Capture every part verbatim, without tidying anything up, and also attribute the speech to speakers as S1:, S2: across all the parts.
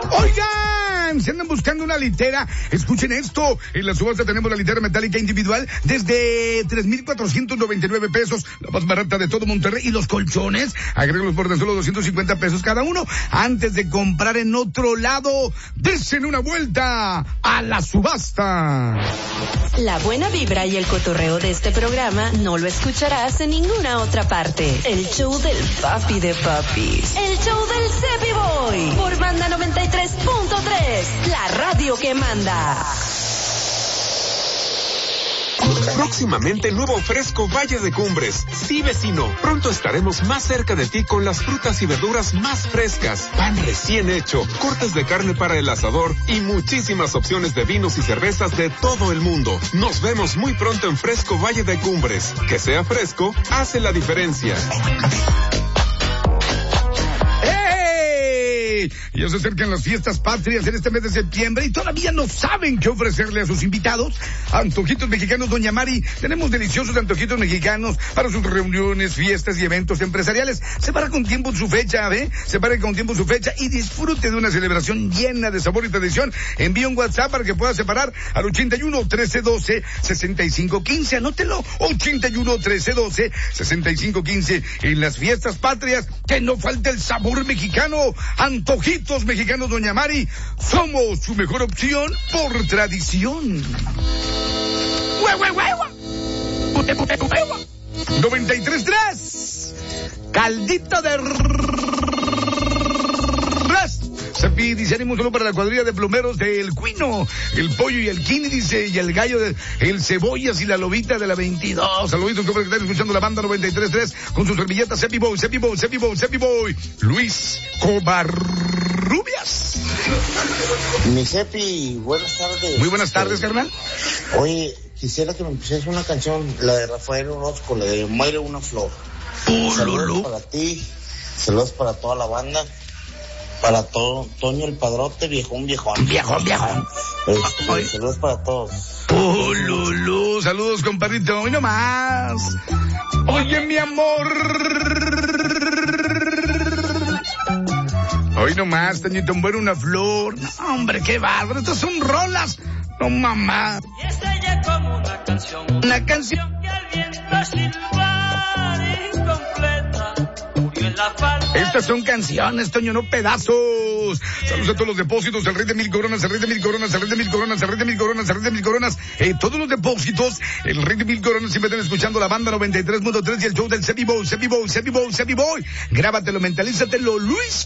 S1: Oigan, si andan buscando una litera, escuchen esto. En la subasta tenemos la litera metálica individual desde tres mil cuatrocientos noventa y nueve pesos, la más barata de todo Monterrey. Y los colchones, agrégalos por tan solo doscientos cincuenta pesos cada uno. Antes de comprar en otro lado, desen una vuelta a la subasta.
S2: La buena vibra y el cotorreo de este programa no lo escucharás en ninguna otra parte. El show del papi de papis. El show del Cepi Boy. Por Manda noventa y tres punto tres. La radio que manda.
S3: Próximamente nuevo Fresco Valle de Cumbres. Sí, vecino, pronto estaremos más cerca de ti con las frutas y verduras más frescas, pan recién hecho, cortes de carne para el asador y muchísimas opciones de vinos y cervezas de todo el mundo. Nos vemos muy pronto en Fresco Valle de Cumbres. Que sea fresco, hace la diferencia.
S1: Ya se acercan las fiestas patrias en este mes de septiembre y todavía no saben qué ofrecerle a sus invitados. Antojitos Mexicanos Doña Mari. Tenemos deliciosos antojitos mexicanos para sus reuniones, fiestas y eventos empresariales. Separa con tiempo su fecha, ¿eh? Separe con tiempo su fecha y disfrute de una celebración llena de sabor y tradición. Envía un WhatsApp para que pueda separar al ochenta y uno, trece, doce, sesenta y cinco, quince. Anótelo, ochenta y uno, trece, doce, sesenta y cinco, quince. En las fiestas patrias, que no falte el sabor mexicano. Antojitos Mexicanos Doña Mari, somos su mejor opción por tradición. noventa y tres punto tres Caldito de res. Cepi dice, ánimo solo para la cuadrilla de plomeros del Cuino, el Pollo y el Kini, dice, y el Gallo, de, el Cebollas y la Lobita de la veintidós. Saluditos, como que están escuchando la banda noventa y tres punto tres con sus servilletas Cepi Boy, Cepi Boy, Cepi Boy, Cepi Boy. Luis Covarrubias.
S4: Mi Cepi, buenas tardes.
S1: Muy buenas tardes, carnal.
S4: Oye, quisiera que me pusieras una canción, la de Rafael Orozco, la de Muere una flor.
S1: Oh,
S4: saludos
S1: Lolo.
S4: Para ti, saludos para toda la banda, para todo Toño el Padrote, viejón, viejón.
S1: Viejón, viejón.
S4: Este,
S1: Ay.
S4: saludos para todos.
S1: Oh, Lulu, saludos, compadrito. Hoy nomás. Oye, mi amor. Hoy nomás, Toñito, muere una flor. No, hombre, qué bárbaro. Estas son rolas. No, mamá.
S5: Y es ella como una canción.
S1: Una canción.
S5: Que al viento silbar incompleta. Murió en la falda.
S1: Estas son canciones, Toño, no pedazos. Saludos a todos los depósitos, el rey de mil coronas, el rey de mil coronas, el rey de mil coronas, el rey de mil coronas, el rey de mil coronas. Eh, todos los depósitos, el rey de mil coronas, siempre están escuchando la banda noventa y tres punto tres y el show del Cepi Boy, Cepi Boy, Cepi Boy, Cepi Boy. Grábatelo, mentalízatelo, Luis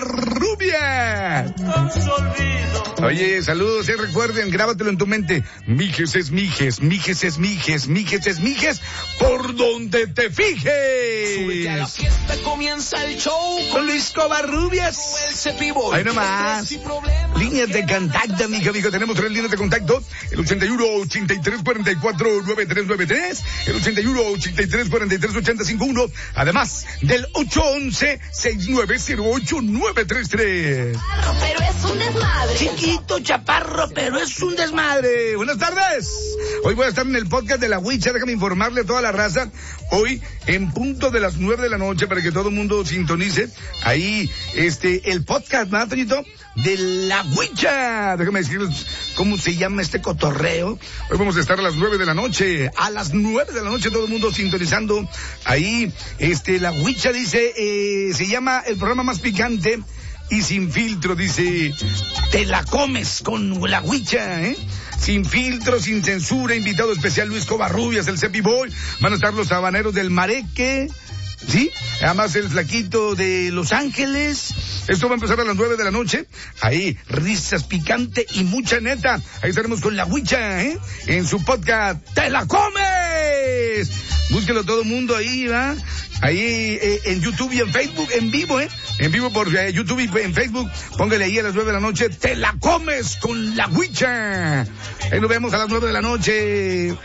S1: Covarrubias.
S5: Con su olvido.
S1: Oye, saludos, eh, recuerden, grábatelo en tu mente. Mijes es Mijes, Mijes es Mijes, Mijes es Mijes, por donde te fijes.
S6: Súbete a la fiesta, comienza el show
S1: Con Luis Covarrubias.
S6: el Cepi Boy.
S1: Ahí nomás. Líneas de contacto, amigo, amigo. Tenemos tres líneas de contacto. El ochenta y uno, ochenta y tres, cuarenta y cuatro, noventa y tres noventa y tres. El ochenta y uno, ochenta y tres, cuarenta y tres, ochenta y cinco uno. Además del ocho once, sesenta y nueve cero ocho, nueve tres tres.
S2: Pero es un desmadre.
S1: Chiquito, chaparro, pero es un desmadre. Buenas tardes. Hoy voy a estar en el podcast de La Huicha. Déjame informarle a toda la raza. Hoy, en punto de las nueve de la noche, para que todo el mundo sintonice. Ahí, este, el podcast, ¿verdad, Toñito? De La Huicha. Déjame decirles cómo se llama este cotorreo. Hoy vamos a estar a las nueve de la noche. A las nueve de la noche todo el mundo sintonizando. Ahí, este, La Huicha dice, eh, se llama el programa más picante y sin filtro, dice, te la comes con La Huicha, ¿eh? Sin filtro, sin censura, invitado especial Luis Covarrubias, el Cepi Boy. Van a estar los habaneros del Mareque, ¿sí? Además el flaquito de Los Ángeles. Esto va a empezar a las nueve de la noche. Ahí, risas picante y mucha neta. Ahí estaremos con La Huicha, ¿eh? En su podcast, ¡Te la comes! Búsquelo todo el mundo ahí, ¿va? Ahí eh, en YouTube y en Facebook, en vivo, ¿eh? En vivo por eh, YouTube y en Facebook. Póngale ahí a las nueve de la noche, ¡Te la comes con La Huicha! Ahí nos vemos a las nueve de la noche.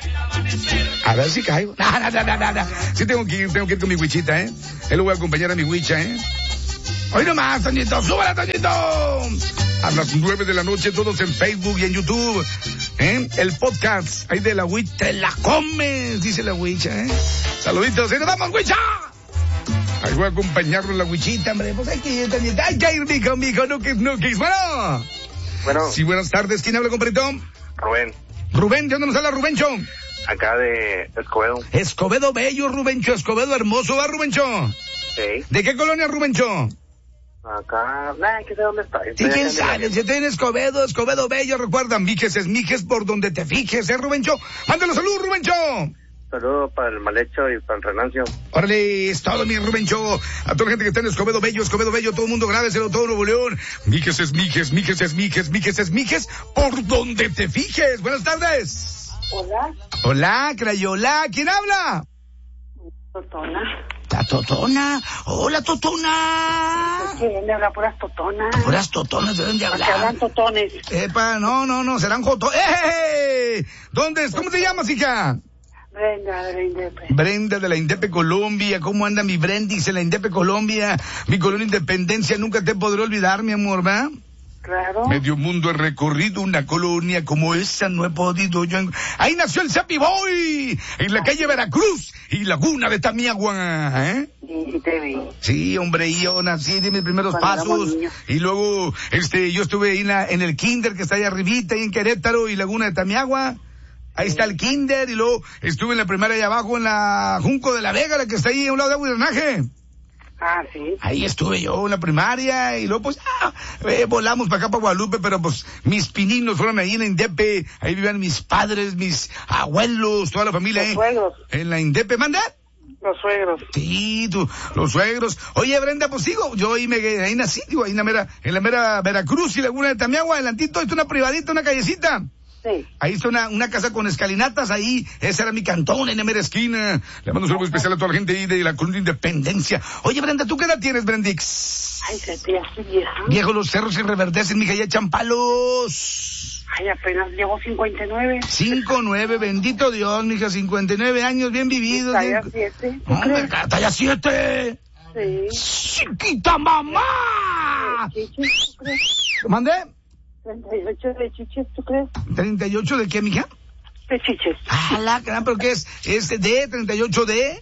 S1: A ver si caigo. No, no, no, no, no. Sí tengo que ir, tengo que ir con mi huichita, ¿eh? Él lo voy a acompañar a mi huicha, ¿eh? Hoy nomás, Toñito, súbala, Toñito. A las nueve de la noche, todos en Facebook y en YouTube, ¿eh? El podcast, ahí de La Huicha, te la comes, dice La Huicha, ¿eh? Saluditos, y nos vamos, Huicha. Ahí voy a acompañarlo en la huichita, hombre. Pues hay que ir también. Hay que ir, mijo, mijo, no que, no que. Bueno.
S7: Bueno.
S1: Sí, buenas tardes. ¿Quién habla, compadrito?
S7: Rubén.
S1: Rubén, ¿de dónde nos habla, Rubencho?
S7: Acá de Escobedo.
S1: Escobedo bello, Rubencho. Escobedo hermoso, ¿va, Rubencho?
S7: Sí.
S1: ¿De qué colonia, Rubencho?
S7: Acá, nah, que sé dónde está.
S1: ¿Y quién sabe? Si estoy en Escobedo, Escobedo bello, recuerda, mijes es mijes por donde te fijes, ¿eh, Rubencho? Mándale salud, Rubencho.
S7: Saludos para el Malecho y para el Renancio.
S1: Órale, es todo mi Rubencho. A toda la gente que está en Escobedo bello, Escobedo bello, todo el mundo grábeselo, todo Nuevo León. Mijes es mijes, mijes es mijes, mijes es mijes por donde te fijes. Buenas tardes.
S8: Hola.
S1: Hola, Crayola. ¿Quién habla?
S8: Totona.
S1: La Totona. Hola, Totona.
S8: ¿Quién me habla? Puras totonas.
S1: Puras totonas, ¿de dónde
S8: ¿A qué
S1: hablar?
S8: hablan totones?
S1: Epa, no, no, no, serán joto. ¡Eh! ¿Dónde es? ¿Cómo te llamas, hija?
S8: Brenda de la Indepe.
S1: Brenda de la Indepe Colombia. ¿Cómo anda mi Brendix en la Indepe Colombia? Mi colonia Independencia, nunca te podré olvidar, mi amor, ¿va?
S8: Claro.
S1: Medio mundo he recorrido, una colonia como esa no he podido yo. En... Ahí nació el Cepi Boy, en la calle Veracruz y Laguna de Tamiagua, ¿eh?
S8: Y, y te vi.
S1: Sí, hombre, y yo nací de mis primeros
S8: Cuando éramos
S1: pasos.
S8: niños.
S1: Y luego, este, yo estuve ahí en, la, en el kinder que está ahí arribita, ahí en Querétaro y Laguna de Tamiagua. Ahí está el kinder, y luego estuve en la primaria allá abajo en la Junco de la Vega, la que está ahí a un lado de agua y drenaje.
S8: Ah, sí.
S1: Ahí estuve yo en la primaria, y luego pues, ah, eh, volamos para acá, para Guadalupe, pero pues, mis pininos fueron ahí en la Indepe, ahí vivían mis padres, mis abuelos, toda la familia
S8: Los
S1: ahí.
S8: suegros.
S1: En la Indepe, ¿manda?
S8: Los suegros.
S1: Sí, tú, los suegros. Oye, Brenda, pues sigo, yo ahí me, ahí nací, digo, ahí en la mera, en la mera Veracruz y Laguna de Tamiagua, adelantito, está una privadita, una callecita.
S8: Sí.
S1: Ahí está una, una casa con escalinatas, ahí, ese era mi cantón, en la mera esquina. Le mando un saludo especial a toda la gente ahí de la colonia Independencia. Oye, Brenda, ¿tú qué edad tienes, Brendix?
S8: Ay, se te hace vieja.
S1: Viejo, los cerros se reverdecen, mija, ya echan palos.
S8: Ay, apenas llevo cincuenta y nueve.
S1: Cinco, nueve, bendito Dios, mija, cincuenta y nueve años, bien vividos.
S8: Talla
S1: bien...
S8: siete. ¿Tú
S1: Hombre,
S8: crees?
S1: talla siete.
S8: Sí.
S1: ¡Chiquita mamá!
S8: ¿Chiches, tú crees?
S1: ¿Mandé?
S8: treinta y ocho de chiches, ¿tú crees?
S1: ¿treinta y ocho de qué, mija?
S8: De chiches.
S1: Ah, la gran, ¿pero qué es? ¿Es de treinta y ocho de?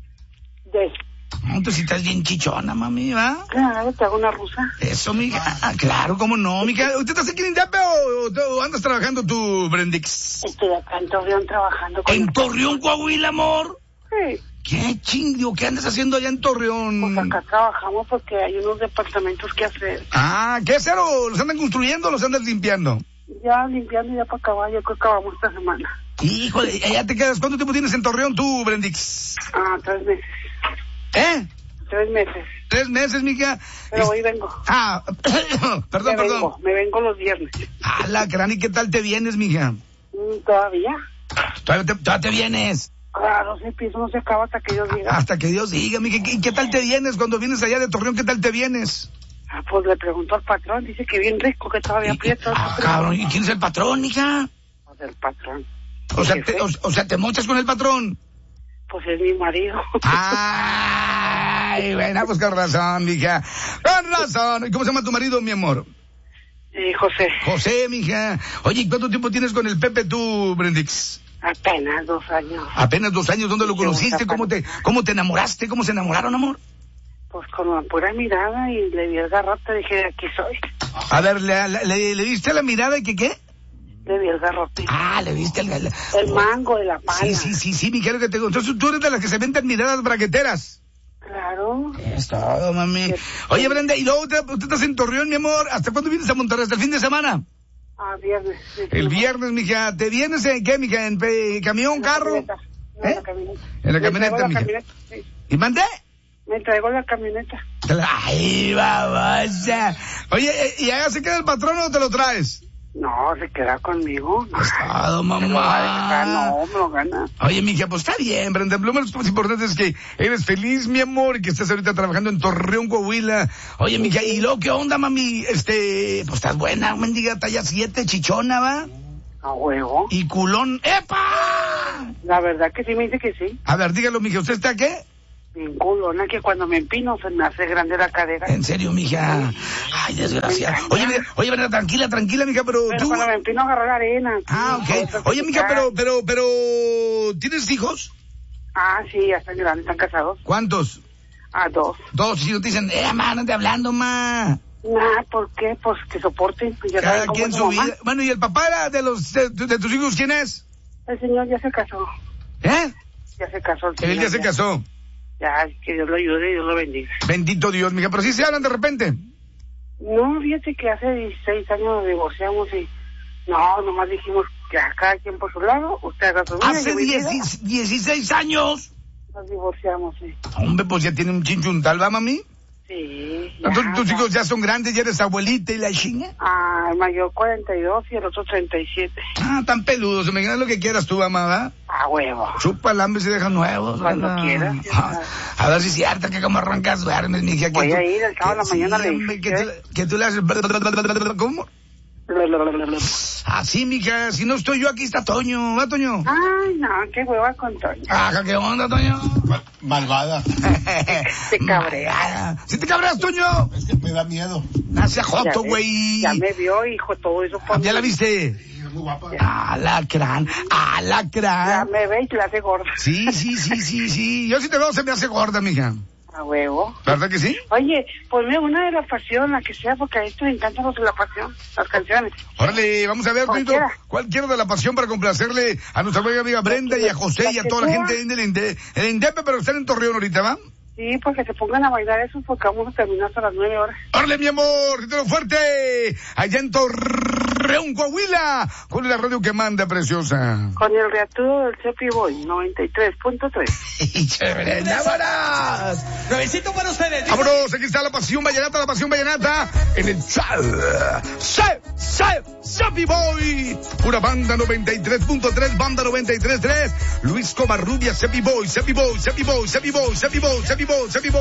S8: De.
S1: No, tú sí estás bien chichona, mami, ¿va?
S8: Claro, te hago una rusa.
S1: Eso, mija. Ah, claro, cómo no, mija. ¿Usted está aquí en Indepe o, o, o andas trabajando tú, Brendix?
S8: Estoy acá en Torreón trabajando con...
S1: ¿En Torreón, Coahuila, amor?
S8: Sí.
S1: ¿Qué chingo? ¿Qué andas haciendo allá en Torreón?
S8: Pues acá trabajamos porque hay unos departamentos que hacer.
S1: Ah, ¿qué hacer? ¿O ¿los andan construyendo o los andan limpiando?
S8: Ya limpiando y ya para acabar, yo creo que acabamos esta semana.
S1: Híjole, ya te quedas. ¿Cuánto tiempo tienes en Torreón tú, Brendix?
S8: Ah, tres meses.
S1: ¿Eh?
S8: Tres meses.
S1: Tres meses, mija.
S8: Pero
S1: Es-
S8: hoy vengo.
S1: Ah, perdón,
S8: me
S1: perdón.
S8: vengo, me vengo los viernes.
S1: Ah, la gran, ¿y qué tal te vienes, mija?
S8: Mm, ¿Todavía?
S1: Todavía te, todavía te vienes.
S8: Claro, ese piso no se acaba hasta que Dios diga.
S1: Hasta que Dios diga, mija. ¿Y qué tal te vienes cuando vienes allá de Torreón? ¿Qué tal te vienes?
S8: Ah, pues le pregunto al patrón, dice que bien rico, que todavía aprieto.
S1: Ah, cabrón, ¿y quién es el patrón, mija?
S8: Pues el patrón.
S1: O sea,
S8: ¿El
S1: te,
S8: jefe?
S1: o, o sea, ¿te mochas con el patrón?
S8: Pues es mi marido.
S1: Ay, bueno, pues con razón, mija. Con razón. ¿Y cómo se llama tu marido, mi amor?
S8: Eh, José,
S1: José, mija. Oye, ¿y cuánto tiempo tienes con el Pepe tú, Brendix?
S8: apenas dos años.
S1: Apenas dos años. ¿Dónde lo
S8: Sí,
S1: conociste?
S8: una
S1: ¿Cómo te, cómo te enamoraste? ¿Cómo se enamoraron, amor?
S8: Pues con la pura mirada y le vi el garrote, dije, aquí soy.
S1: A ver, ¿le, le, le diste la mirada y que qué?
S8: Le vi el garrote.
S1: Ah, le viste el... el,
S8: El mango de la pala.
S1: Sí, sí, sí, sí, mi quiero que te... Entonces tú eres de las que se venden miradas bragueteras.
S8: Claro.
S1: Es todo, mami. Oye, Brenda, y luego usted estás en Torreón, mi amor. ¿Hasta cuándo vienes a Monterrey? ¿Hasta el fin de semana?
S8: Ah, viernes. Sí, sí.
S1: El viernes, mija. ¿Te vienes en qué, mija? ¿En pe- camión,
S8: En la
S1: carro?
S8: camioneta. En
S1: ¿Eh?
S8: la camioneta.
S1: En la
S8: Me
S1: camioneta,
S8: traigo la
S1: mija.
S8: camioneta, sí.
S1: ¿Y mandé?
S8: Me traigo la camioneta.
S1: Ay, babosa. Oye, ¿y allá se queda el patrón o te lo traes?
S8: No, se queda conmigo. No,
S1: Es todo,
S8: me lo va a dejar,
S1: mamá.
S8: no, me lo gana.
S1: Oye, mija, pues está bien, Brenda. Lo más importante es que eres feliz, mi amor, y que estás ahorita trabajando en Torreón, Coahuila. Oye, mija, ¿y luego qué onda, mami? Este, pues estás buena, mendiga, talla siete, chichona, ¿va?
S8: A huevo.
S1: Y culón, ¡epa!
S8: La verdad que sí me dice que sí.
S1: A ver, dígalo, mija, ¿usted está qué?
S8: Bien culona, que cuando me empino se me hace grande la cadera.
S1: En serio, mija. Ay, desgraciada. Oye, mira, oye, Brenda, tranquila, tranquila, mija, pero
S8: Pero
S1: tú...
S8: cuando me empino agarrar la arena.
S1: Ah,
S8: sí,
S1: ok. Oye, mija, pero, pero, pero... ¿Tienes hijos?
S8: Ah, sí, ya están grandes, están casados.
S1: ¿Cuántos?
S8: A dos.
S1: Dos, y no te dicen, eh, ma, no te hablando, ma.
S8: Nah, ¿por qué? Pues que soporten. Pues ya
S1: Cada
S8: saben cómo
S1: quien
S8: es
S1: su
S8: mamá.
S1: vida. Bueno, ¿y el papá era de los de, de tus hijos quién es?
S8: El señor ya se casó.
S1: ¿Eh?
S8: Ya se casó el señor.
S1: Él ya se casó.
S8: Ya, que Dios lo ayude y Dios lo bendiga.
S1: Bendito Dios, mija, pero sí se hablan de repente.
S8: No, fíjate que hace dieciséis años nos divorciamos y... No, nomás dijimos que a cada quien por su lado, usted haga su vida.
S1: Hace
S8: yo mi vida.
S1: dieciséis años.
S8: Nos divorciamos, sí.
S1: Hombre, pues ya tiene un chinchuntal, ¿va, mami?
S8: Sí. Ya,
S1: Entonces tus
S8: ya.
S1: hijos ya son grandes, ya eres abuelita y la chinga.
S8: Ah, el mayor cuarenta y dos y el otro treinta y siete.
S1: Ah, tan peludos, me imaginas lo que quieras tú, mamá.
S8: A huevo.
S1: Chupa el hambre y se dejan nuevos.
S8: Cuando
S1: ¿verdad?
S8: quieras.
S1: Ah, a ver si es cierto que como arrancas duermes, mija. Que
S8: Voy
S1: tú,
S8: a ir al sábado
S1: que-
S8: a la mañana,
S1: sí,
S8: le
S1: hombre,
S8: dije,
S1: que, tú, que tú le haces... ¿Cómo? Así, mija, si no estoy yo, aquí está Toño. ¿Va, Toño?
S8: Ay, no, qué hueva con Toño.
S1: Ajá, ¿qué onda, Toño?
S9: Malvada.
S8: Te cabrea.
S1: Malvada. ¿Sí te cabreas, Toño?
S9: Es que me da miedo.
S1: Hace
S8: Ya
S1: joto,
S8: me-
S1: güey.
S8: Ya me vio, hijo, todo eso por
S1: ¿Ya la
S8: mí.
S1: viste?
S9: Es muy guapa.
S1: Alacrán,
S8: Ya
S1: alacrán.
S8: me ve y te la hace gorda.
S1: Sí, sí, sí, sí, sí. Yo sí te veo, se me hace gorda, mija.
S8: A huevo.
S1: ¿Verdad que sí?
S8: Oye, ponme una de la pasión, la que sea, porque a esto me encantan los de la pasión, las canciones.
S1: Órale, vamos a ver, Toñito,
S8: Cualquiera.
S1: ¿cuál quiero de la pasión para complacerle a nuestra buena amiga Brenda y a José y a toda la gente del Inde, el Indepe, pero están en Torreón ahorita, ¿va?
S8: Sí, porque se pongan a bailar eso, porque vamos a terminar hasta las nueve horas.
S1: ¡Órale, mi amor! ¡Grítalo fuerte! Allá en Torreón, Coahuila, con la radio que manda, preciosa.
S8: Con el reatudo del Cepi Boy, noventa y tres punto tres.
S1: ¡Chévere! ¡Vámonos!
S6: Nuevecito para ustedes.
S1: ¡Vámonos! Aquí está la pasión vallenata, la pasión vallenata en el chat. ¡Se! ¡Se! ¡Cepi Boy! Pura banda noventa y tres punto tres, banda noventa y tres punto tres. Luis Comarrubia, Cepi Boy, Cepi Boy, Cepi Boy, Cepi Boy, Cepi Boy, Cepi Boy, Cepi Boy.